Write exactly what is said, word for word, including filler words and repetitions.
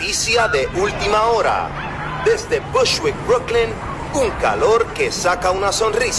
noticia de última hora. Desde Bushwick, Brooklyn, un calor que saca una sonrisa.